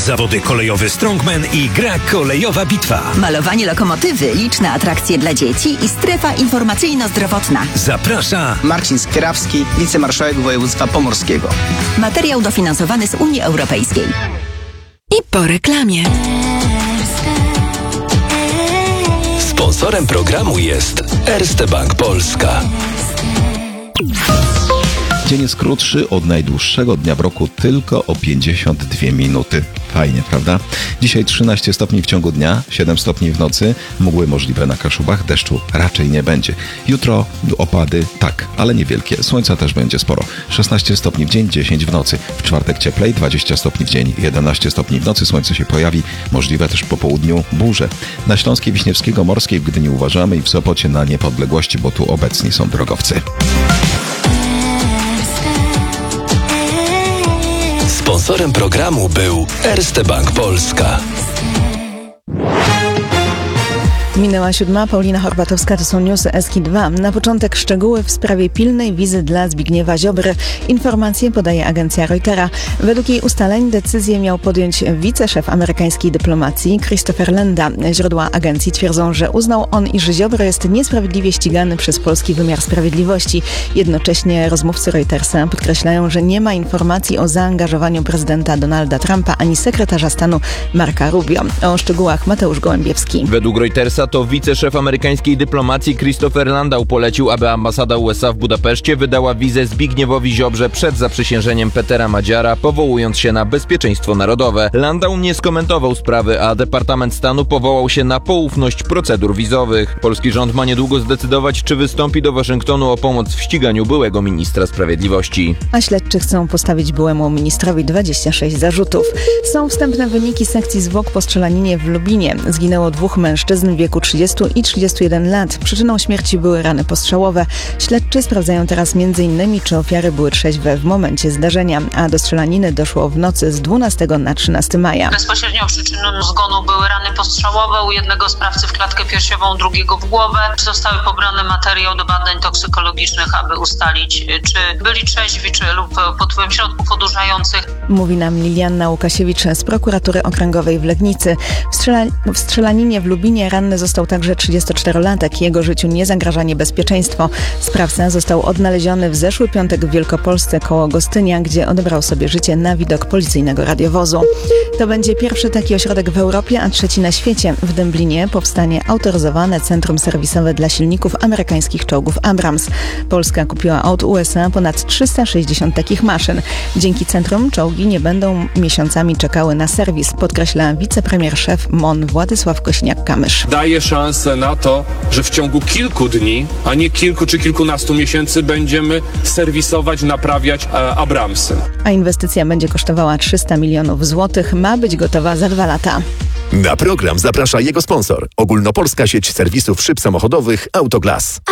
Zawody kolejowe Strongman i gra kolejowa bitwa. Malowanie lokomotywy, liczne atrakcje dla dzieci i strefa informacyjno-zdrowotna. Zaprasza Marcin Skierawski, wicemarszałek województwa pomorskiego. Materiał dofinansowany z Unii Europejskiej. I po reklamie. Sponsorem programu jest Erste Bank Polska. Dzień jest krótszy od najdłuższego dnia w roku tylko o 52 minuty. Fajnie, prawda? Dzisiaj 13 stopni w ciągu dnia, 7 stopni w nocy, mgły możliwe na Kaszubach, deszczu raczej nie będzie. Jutro opady, tak, ale niewielkie. Słońca też będzie sporo. 16 stopni w dzień, 10 w nocy. W czwartek cieplej, 20 stopni w dzień, 11 stopni w nocy. Słońce się pojawi, możliwe też po południu burze. Na Śląskiej Wiśniewskiego, Morskiej w Gdyni uważamy i w Sopocie na Niepodległości, bo tu obecni są drogowcy. Sponsorem programu był Erste Bank Polska. Minęła 7, Paulina Horbatowska, to są newsy Eski2. Na początek szczegóły w sprawie pilnej wizy dla Zbigniewa Ziobry. Informacje podaje agencja Reutera. Według jej ustaleń decyzję miał podjąć wiceszef amerykańskiej dyplomacji Christopher Landa. Źródła agencji twierdzą, że uznał on, iż Ziobro jest niesprawiedliwie ścigany przez polski wymiar sprawiedliwości. Jednocześnie rozmówcy Reutersa podkreślają, że nie ma informacji o zaangażowaniu prezydenta Donalda Trumpa ani sekretarza stanu Marca Rubio. O szczegółach Mateusz Gołębiewski. Według Reutersa to wiceszef amerykańskiej dyplomacji Christopher Landau polecił, aby ambasada USA w Budapeszcie wydała wizę Zbigniewowi Ziobrze przed zaprzysiężeniem Petera Madziara, powołując się na bezpieczeństwo narodowe. Landau nie skomentował sprawy, a Departament Stanu powołał się na poufność procedur wizowych. Polski rząd ma niedługo zdecydować, czy wystąpi do Waszyngtonu o pomoc w ściganiu byłego ministra sprawiedliwości. A śledczy chcą postawić byłemu ministrowi 26 zarzutów. Są wstępne wyniki sekcji zwłok po strzelaninie w Lubinie. Zginęło 2 mężczyzn w wieku 30 i 31 lat. Przyczyną śmierci były rany postrzałowe. Śledczy sprawdzają teraz m.in. czy ofiary były trzeźwe w momencie zdarzenia, a do strzelaniny doszło w nocy z 12 na 13 maja. Bezpośrednią przyczyną zgonu były rany postrzałowe, u jednego sprawcy w klatkę piersiową, drugiego w głowę. Zostały pobrane materiał do badań toksykologicznych, aby ustalić, czy byli trzeźwi, czy lub pod wpływem środków odurzających. Mówi nam Lilianna Łukasiewicz z prokuratury okręgowej w Legnicy. W strzelaninie w Lubinie ranny został także 34-latek. Jego życiu nie zagraża niebezpieczeństwo. Sprawca został odnaleziony w zeszły piątek w Wielkopolsce koło Gostynia, gdzie odebrał sobie życie na widok policyjnego radiowozu. To będzie pierwszy taki ośrodek w Europie, a trzeci na świecie. W Dęblinie powstanie autoryzowane centrum serwisowe dla silników amerykańskich czołgów Abrams. Polska kupiła od USA ponad 360 takich maszyn. Dzięki centrum czołgi nie będą miesiącami czekały na serwis, podkreśla wicepremier szef MON Władysław Kośniak-Kamysz. Daje szansę na to, że w ciągu kilku dni, a nie kilku czy kilkunastu miesięcy będziemy serwisować, naprawiać Abramsy. A inwestycja będzie kosztowała 300 milionów złotych. Ma być gotowa za 2 lata. Na program zaprasza jego sponsor. Ogólnopolska sieć serwisów szyb samochodowych Autoglas.